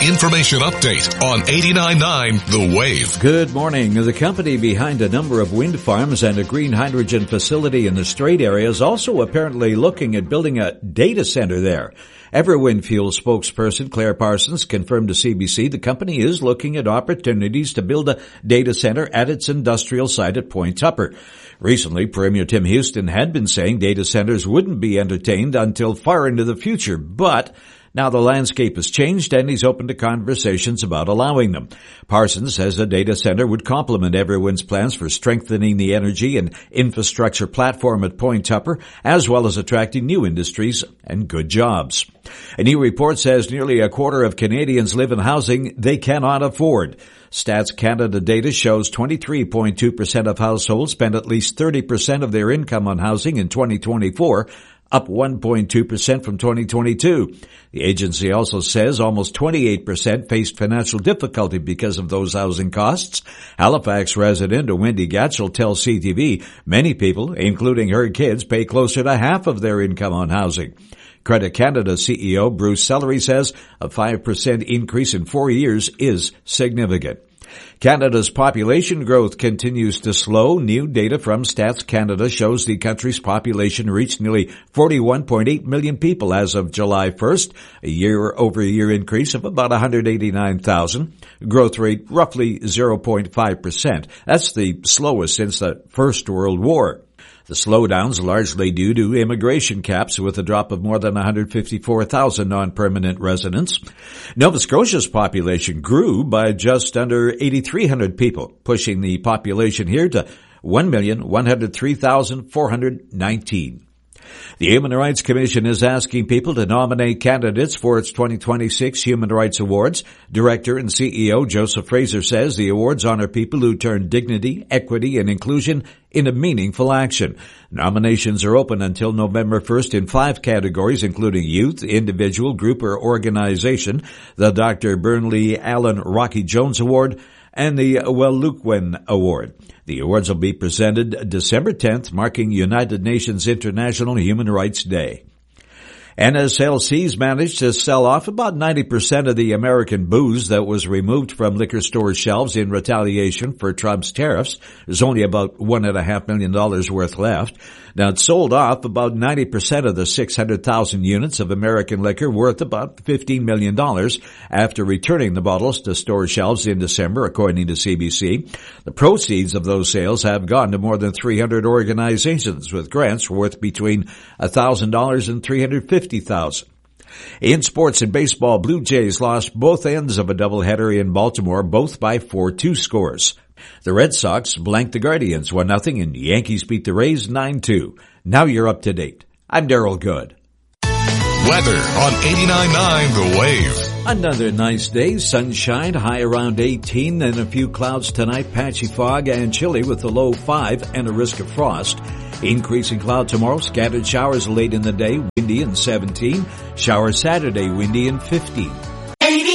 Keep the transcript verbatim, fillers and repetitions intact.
information update on eighty-nine point nine The Wave. Good morning. The company behind a number of wind farms and a green hydrogen facility in the Strait area is also apparently looking at building a data center there. Everwind Fuel spokesperson Claire Parsons confirmed to C B C the company is looking at opportunities to build a data center at its industrial site at Point Tupper. Recently, Premier Tim Houston had been saying data centers wouldn't be entertained until far into the future, but now the landscape has changed and he's open to conversations about allowing them. Parsons says a data center would complement Everwind's plans for strengthening the energy and infrastructure platform at Point Tupper, as well as attracting new industries and good jobs. A new report says nearly a quarter of Canadians live in housing they cannot afford. Stats Canada data shows twenty-three point two percent of households spent at least thirty percent of their income on housing in twenty twenty-four, up one point two percent from twenty twenty-two. The agency also says almost twenty-eight percent faced financial difficulty because of those housing costs. Halifax resident Wendy Gatchell tells C T V many people, including her kids, pay closer to half of their income on housing. Credit Canada C E O Bruce Sellery says a five percent increase in four years is significant. Canada's population growth continues to slow. New data from Stats Canada shows the country's population reached nearly forty-one point eight million people as of July first, a year-over-year increase of about one hundred eighty-nine thousand. Growth rate roughly zero point five percent. That's the slowest since the First World War. The slowdown's largely due to immigration caps, with a drop of more than one hundred fifty-four thousand non-permanent residents. Nova Scotia's population grew by just under eight thousand three hundred people, pushing the population here to one million one hundred three thousand four hundred nineteen. The Human Rights Commission is asking people to nominate candidates for its twenty twenty-six Human Rights Awards. Director and C E O Joseph Fraser says the awards honor people who turn dignity, equity, and inclusion into meaningful action. Nominations are open until November first in five categories, including youth, individual, group, or organization, the Doctor Burnley Allen Rocky Jones Award, and the Wellukwen Award. The awards will be presented December tenth, marking United Nations International Human Rights Day. N S L C's managed to sell off about ninety percent of the American booze that was removed from liquor store shelves in retaliation for Trump's tariffs. There's only about one and a half million dollars worth left. Now, it sold off about ninety percent of the six hundred thousand units of American liquor worth about fifteen million dollars after returning the bottles to store shelves in December, according to C B C. The proceeds of those sales have gone to more than three hundred organizations with grants worth between one thousand dollars and three hundred fifty thousand dollars. In sports and baseball, Blue Jays lost both ends of a doubleheader in Baltimore, both by four two scores. The Red Sox blanked the Guardians one nothing, and Yankees beat the Rays nine two. Now you're up to date. I'm Daryl Good. Weather on eighty-nine point nine The Wave. Another nice day, sunshine, high around eighteen, and a few clouds tonight, patchy fog and chilly with a low five and a risk of frost. Increasing cloud tomorrow, scattered showers late in the day, windy and seventeen. Showers Saturday, windy and fifteen.